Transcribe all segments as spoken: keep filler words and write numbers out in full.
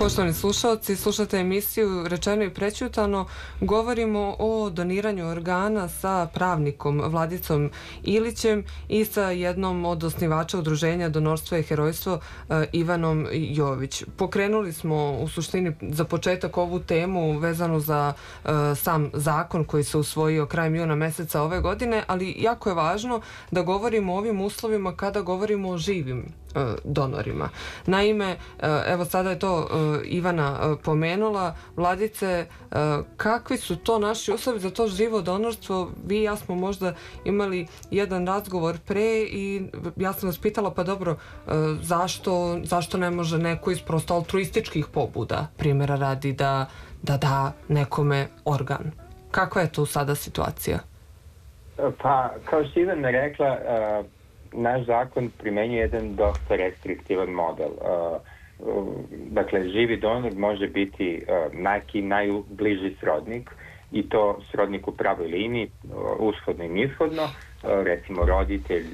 Poštovani slušalci, slušate emisiju Rečeno i prećutano. Govorimo o doniranju organa sa pravnikom Vladicom Ilićem i sa jednom od osnivača udruženja Donorstvo i herojstvo Ivanom Jović. Pokrenuli smo u suštini za početak ovu temu vezanu za uh, sam zakon koji se usvojio krajem juna meseca ove godine, ali jako je važno da govorimo o ovim uslovima kada govorimo o živim donorima. Naime, evo sada je to Ivana pomenula, Vladice, kakvi su to naši uslovi za to živo donorstvo? Vi i ja smo možda imali jedan razgovor pre i ja sam vas pitala, pa dobro, zašto, zašto ne može neko iz prosto altruističkih pobuda, primjera radi, da da da nekome organ? Kakva je tu sada situacija? Pa, kao što Ivana rekla, naš zakon primenjuje jedan dosta restriktivan model. Dakle, živi donor može biti neki najbliži srodnik i to srodnik u pravoj liniji, ushodno i nishodno, recimo roditelj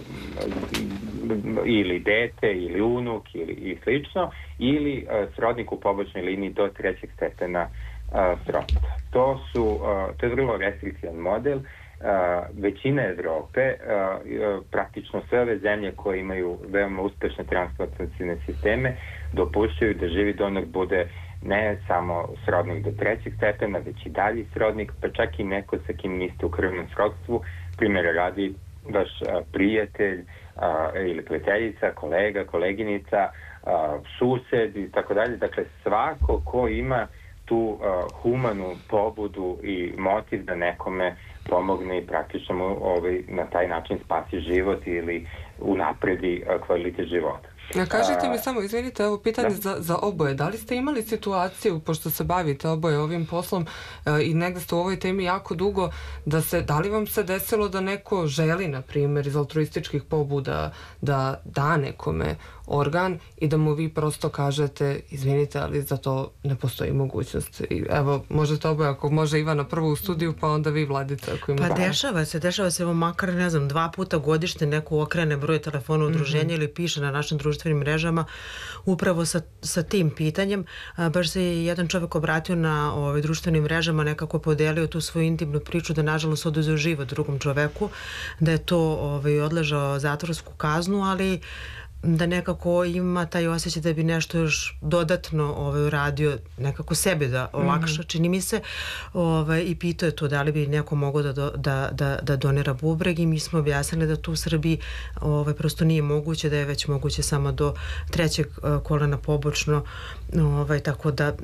ili dete ili unuk ili i slično, ili srodnik u pobočnoj liniji do trećeg stepena srodstva. To su, to je vrlo restriktivan model. Uh, većina Evrope, uh, uh, praktično sve ove zemlje koje imaju veoma uspešne transplantacione sisteme dopuštaju da živi donor bude ne samo srodnik do trećeg stepena, već i dalji srodnik, pa čak i neko sa kim niste u krvnom srodstvu, primjera radi vaš uh, prijatelj uh, ili prijateljica, kolega, koleginica, uh, sused i tako dalje. Dakle, svako ko ima tu uh, humanu pobudu i motiv da nekome pomogne i praktično mu ovaj, na taj način spasi život ili unapredi uh, kvalitet života. A kažete mi samo, izvinite, evo pitanje da. za, za oboje. Da li ste imali situaciju, pošto se bavite oboje ovim poslom uh, i negde ste u ovoj temi jako dugo, da se, da li vam se desilo da neko želi, na primjer, iz altruističkih pobuda da da nekome organ i da mu vi prosto kažete, izvinite, ali za to ne postoji mogućnost. I evo, možete oboje, ako može Ivana prvo u studiju, pa onda vi, Vladica, ako ima. Pa dešava se, dešava se, evo makar, ne znam, dva puta godišnje neko okrene broj telefona udruženja mm-hmm. ili piše na našim društvenim mrežama upravo sa, sa tim pitanjem. A, baš se je jedan čovjek obratio na ove, društvenim mrežama, nekako podelio tu svoju intimnu priču da nažalost oduzeo život drugom čoveku, da je to ove, odležao zatvorsku kaznu, ali da nekako ima taj osjećaj da bi nešto još dodatno ovaj, uradio, nekako sebi da olakša, mm-hmm. čini mi se, ovaj, i pitao je to da li bi neko mogao da, da, da, da donira bubreg i mi smo objasnili da tu u Srbiji ovaj, prosto nije moguće, da je već moguće samo do trećeg kolena pobočno, ovaj, tako da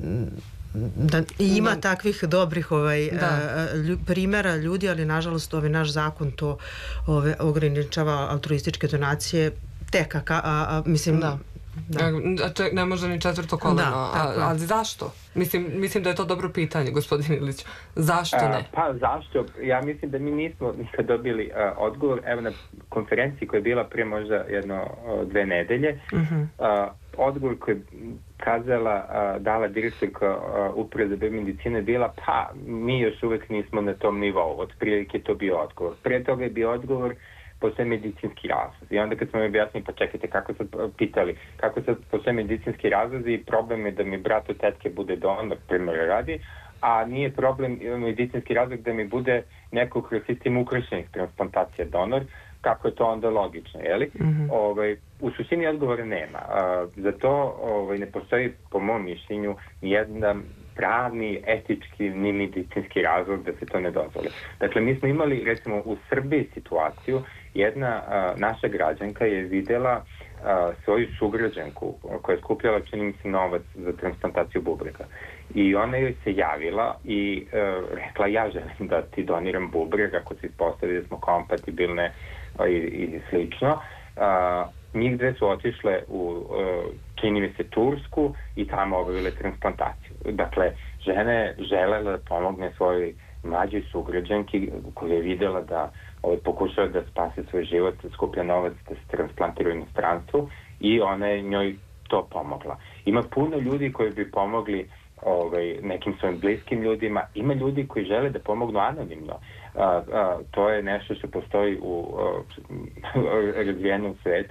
da ima da. takvih dobrih ovaj lju, primjera ljudi, ali nažalost ovaj naš zakon to ovaj ograničava altruističke donacije tek a, a, a mislim da. Da. A ček, ne može ni četvrto koleno, da, a, ali zašto? Mislim, mislim da je to dobro pitanje, gospodin Ilić. Zašto ne? A, pa zašto? Ja mislim da mi nismo nikad dobili uh, odgovor. Evo na konferenciji koja je bila prije možda jedno uh, dve nedelje, uh-huh. uh, odgovor koji je kazala, uh, dala direktorka uh, uprave za biomedicinu je bila, pa mi još uvijek nismo na tom nivou. Otprilike to bio odgovor. Prije toga je bio odgovor postoje medicinski razlozi. I onda kad smo mi objasnili, pa čekajte, kako sad pitali, kako sad postoje medicinski razlozi i problem je da mi brat od tetke bude donor, primjer radi, a nije problem medicinski razlog da mi bude neko kroz sistem ukrašenih transplantacija donor, kako je to onda logično, jeli? Mm-hmm. Ovaj, u suštini odgovora nema. A, zato ovaj, ne postoji, po mom mišljenju, nijedan pravni, etički, ni medicinski razlog da se to ne dozvoli. Dakle, mi smo imali, recimo, u Srbiji situaciju, jedna a, naša građanka je videla a, svoju sugrađanku koja je skupljala, čini mi se, novac za transplantaciju bubrega. I ona joj se javila i a, rekla, ja želim da ti doniram bubreg ako se ispostavi da smo kompatibilne a, i, i slično. A, njih dve su otišle u, a, čini mi se, Tursku i tamo obavile transplantaciju. Dakle, žena je želela da pomogne svojoj mlađoj sugrađanki koja je videla da ovaj, pokušava da spase svoj život, da skuplja novac, da se transplantira u inostranstvu i ona je njoj to pomogla. Ima puno ljudi koji bi pomogli ovaj, nekim svojim bliskim ljudima. Ima ljudi koji žele da pomognu anonimno. A, a, to je nešto što postoji u a, razvijenom svetu.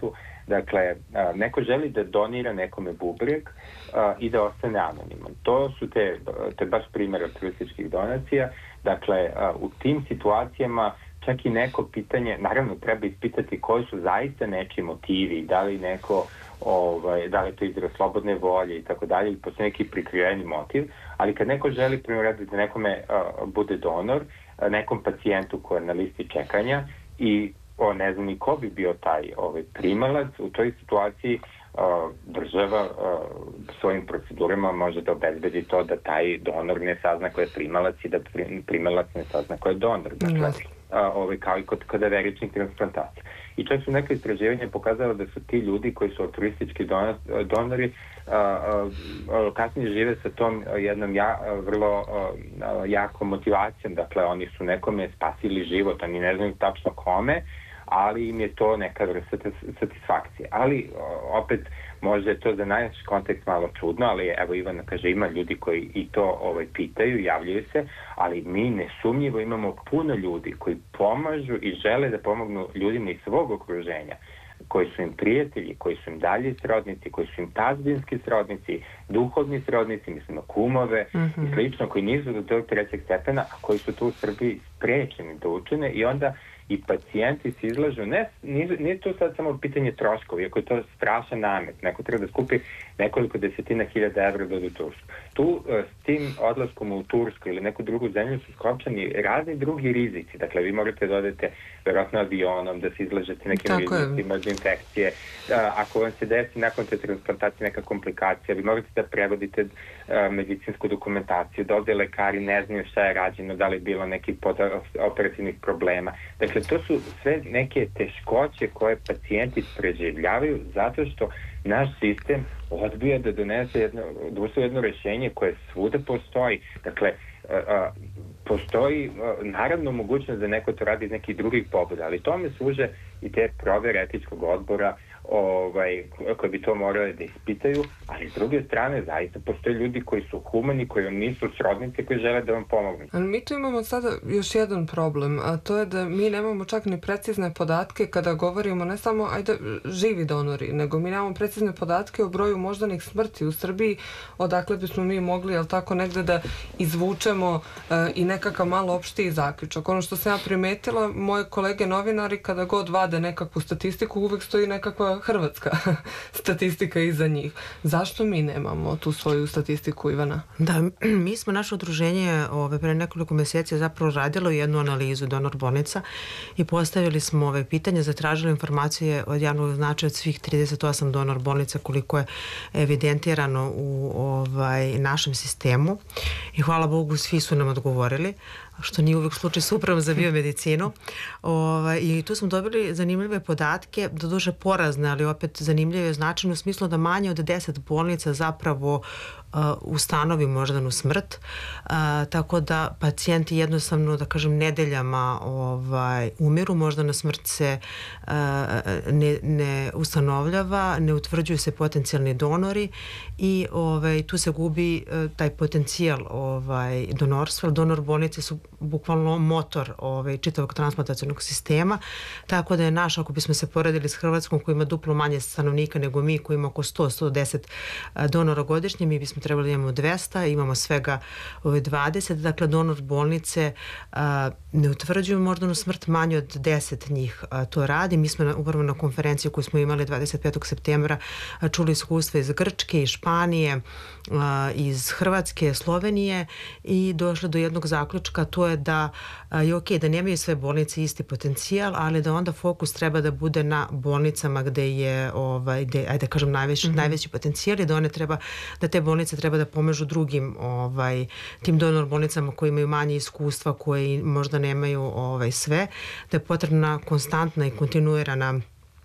Dakle, neko želi da donira nekome bubreg i da ostane anoniman. To su te, te baš primjer altruističkih donacija. Dakle, u tim situacijama čak i neko pitanje, naravno treba ispitati koji su zaista nečiji motivi, da li neko, ovaj, da li to izraz slobodne volje i tako dalje, ili postoji neki prikriveni motiv, ali kad neko želi primjer da nekome uh, bude donor, uh, nekom pacijentu koji je na listi čekanja i o, ne znam ni ko bi bio taj ovaj, primalac, u toj situaciji uh, država uh, svojim procedurama može da obezbedi to da taj donor ne sazna ko je primalac i da primalac ne sazna ko je donor. Dakle, A, ovaj, kao i kod kadaveričnih transplantacija. I čak su neke istraživanja pokazala da su ti ljudi koji su altruistički donori a, a, a, kasnije žive sa tom jednom ja, vrlo a, a, jakom motivacijom. Dakle, oni su nekome spasili život, oni ne znaju tačno kome, ali im je to neka vrsta satisfakcije. Ali opet možda je to za naš kontekst malo čudno, ali evo Ivana kaže ima ljudi koji i to ovaj, pitaju, javljaju se, ali mi nesumnjivo imamo puno ljudi koji pomažu i žele da pomognu ljudima iz svog okruženja, koji su im prijatelji, koji su im dalji srodnici, koji su im tazbinski srodnici, duhovni srodnici, mislim na kumove mm-hmm. i slično, koji nisu do tog trećeg stepena, a koji su tu u Srbiji sprečeni da učine i onda i pacijenti se izlažu, ne, nije, nije to sad samo pitanje troškovi, iako je to strašan namet, neko treba da skupi nekoliko desetina hiljada evra da ode u Tursku. Tu s tim odlaskom u Tursku ili neku drugu zemlju su skopčani razni drugi rizici, dakle vi morate da odete verovatno avionom, da se izlažete nekim rizicima od infekcije, ako vam se desi nakon te transplantacije neka komplikacija, vi morate da prevodite medicinsku dokumentaciju, da ovde lekari ne znaju šta je rađeno, da li je bilo nekih operativnih problema. Dakle, to su sve neke teškoće koje pacijenti preživljavaju zato što naš sistem odbija da donese jedno, da usvoji jedno rešenje koje svuda postoji. Dakle, a, a, postoji a, naravno mogućnost da neko to radi iz nekih drugih pobuda, ali tome služe i te provere etičkog odbora ovaj, koji bi to morali da ispitaju, ali s druge strane zaista postoje ljudi koji su humani, koji vam nisu srodnici, koji žele da vam pomognu. Ali mi tu imamo sada još jedan problem, a to je da mi nemamo čak ni precizne podatke kada govorimo ne samo ajde živi donori, nego mi nemamo precizne podatke o broju moždanih smrti u Srbiji, odakle bismo mi mogli, jel tako, negde da izvučemo uh, i nekakav malo opštiji zaključak. Ono što sam ja primetila, moje kolege novinari kada god vade nekakvu statistiku, uvek stoji nekakva hrvatska statistika iza njih. Zašto mi nemamo tu svoju statistiku, Ivana? Da, mi smo naše udruženje ove, pre nekoliko meseci zapravo radilo jednu analizu donor bolnica i postavili smo ove pitanje, zatražili informacije od javnog značaja od svih trideset osam donor bolnica koliko je evidentirano u ovaj, našem sistemu i hvala Bogu svi su nam odgovorili, što nije uvijek slučaj s upravom za biomedicinu. Ovaj, I tu smo dobili zanimljive podatke, doduše porazne, ali opet zanimljive značajno u smislu da manje od deset bolnica zapravo uh, ustanovi moždanu smrt, uh, tako da pacijenti jednostavno, da kažem, nedeljama ovaj, umiru, moždana smrt se uh, ne, ne ustanovljava, ne utvrđuju se potencijalni donori i ovaj, tu se gubi uh, taj potencijal ovaj, donorstva. Donor bolnice su bukvalno motor ovaj, čitavog transplantacionog sistema, tako da je naš, ako bismo se poredili s Hrvatskom koja ima duplo manje stanovnika nego mi, koji ima oko sto do sto deset donora godišnje, mi bismo trebali da imamo dvesta, imamo svega ovaj, dvadeset, dakle donor bolnice a, ne utvrđuju moždanu smrt, manje od deset njih a, to radi. Mi smo na, upravo na konferenciju koju smo imali dvadeset petog septembra a, čuli iskustva iz Grčke, iz Španije, a, iz Hrvatske, Slovenije i došli do jednog zaključka, to je da a, je ok, da nemaju sve bolnice isti potencijal, ali da onda fokus treba da bude na bolnicama gde je ovaj, gde, ajde kažem, najveći, mm-hmm. najveći potencijal i da one treba, da te bolnice treba da pomažu drugim ovaj, tim donor bolnicama koji imaju manje iskustva, koji možda nemaju ovaj, sve, da je potrebna konstantna i kontinuirana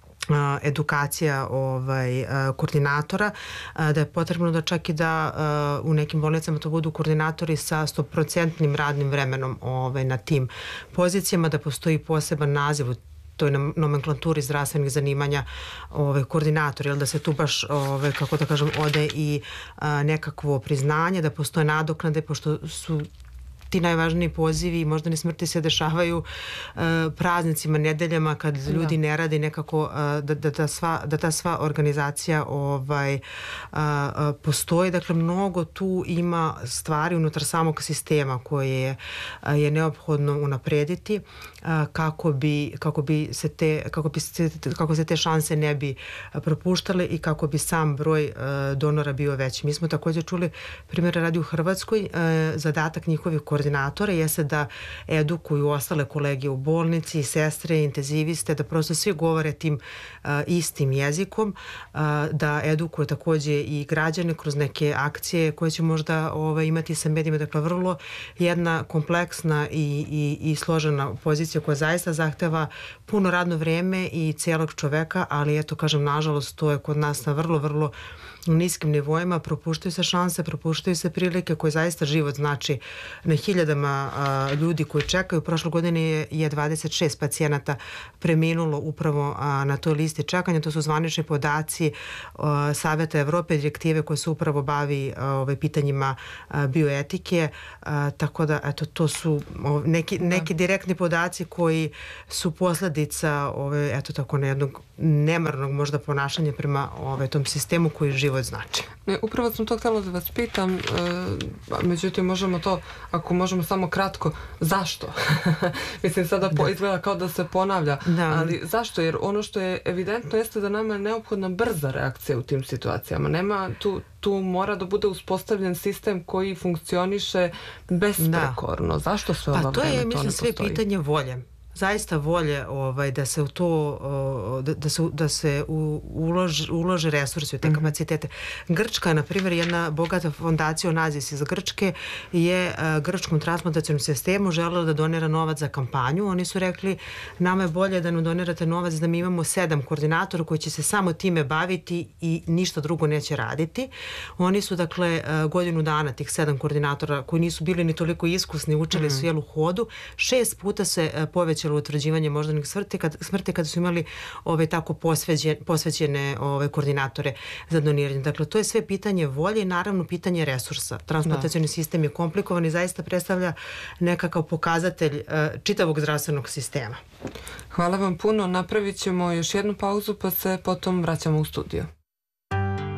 edukacija ovaj, koordinatora, da je potrebno da čak i da u nekim bolnicama to budu koordinatori sa sto procentnim radnim vremenom ovaj, na tim pozicijama, da postoji poseban naziv u toj nomenklaturi zdravstvenih zanimanja ove, koordinator, jel da se tu baš, ove, kako da kažem, ode i a, nekakvo priznanje, da postoje nadoknade, pošto su ti najvažniji pozivi i moždane smrti se dešavaju uh, praznicima, nedeljama kad ljudi da. ne rade nekako uh, da, da, da, sva, da ta sva organizacija ovaj, uh, uh, postoji. Dakle, mnogo tu ima stvari unutar samog sistema koje je, uh, je neophodno unaprediti uh, kako bi, kako bi se te, kako bi se, kako se te šanse ne bi propuštale i kako bi sam broj uh, donora bio veći. Mi smo također čuli primjera radi u Hrvatskoj. Uh, zadatak njihovih koordinatora jeste da edukuju ostale kolege u bolnici, sestre, intenziviste, da prosto svi govore tim uh, istim jezikom, uh, da edukuju također i građane kroz neke akcije koje će možda ovaj, imati sa medijima. Dakle, vrlo jedna kompleksna i, i, i složena pozicija koja zaista zahteva puno radno vrijeme i cijelog čoveka, ali eto, kažem, nažalost, to je kod nas na vrlo, vrlo u niskim nivoima, propuštaju se šanse, propuštaju se prilike koje zaista život znači na hiljadama a, ljudi koji čekaju. Prošle godine je, je dvadeset šest pacijenata preminulo upravo a, na toj listi čekanja. To su zvanični podaci a, Saveta Evrope, direktive koje se upravo bavi a, ovaj, pitanjima a, bioetike. A, tako da, eto, to su o, neki, neki direktni podaci koji su posljedica ove, eto, tako jednog nemarnog možda ponašanja prema ove, tom sistemu koji život znači. Ne, upravo sam to htjela da vas pitam, e, međutim možemo to, ako možemo samo kratko, zašto? Mislim sada po, izgleda kao da se ponavlja, da. Ali zašto? Jer ono što je evidentno jeste da nama je neophodna brza reakcija u tim situacijama. Nema tu, tu mora da bude uspostavljen sistem koji funkcioniše besprekorno. Da. Zašto sve ova pa to vreme je, to mislim, ne sve postoji? Pitanje volje. Zaista volje ovaj, da se u to da, da se, da se u, ulož, ulože resursi u te kapacitete. Mm-hmm. Grčka, na primjer, jedna bogata fondacija Onazis iz Grčke je uh, grčkom transplantacijom sistemu želela da donira novac za kampanju. Oni su rekli, nama je bolje da nam donirate novac da mi imamo sedam koordinatora koji će se samo time baviti i ništa drugo neće raditi. Oni su, dakle, uh, godinu dana tih sedam koordinatora koji nisu bili ni toliko iskusni, učili mm-hmm. su jel u hodu, šest puta se uh, povećali utvrđivanje moždanih smrti kad, smrti kada su imali ove tako posveđene, posvećene ove koordinatore za doniranje. Dakle, to je sve pitanje volje i naravno pitanje resursa. Transplantacioni sistem je komplikovan i zaista predstavlja nekakav pokazatelj uh, čitavog zdravstvenog sistema. Hvala vam puno. Napravit ćemo još jednu pauzu pa se potom vraćamo u studio.